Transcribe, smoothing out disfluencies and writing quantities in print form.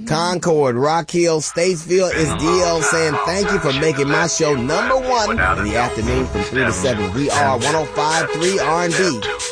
Concord, Rock Hill, Statesville is DL saying thank you for making my show number one in the afternoon from 3 to 7. We are 105.3 R&B.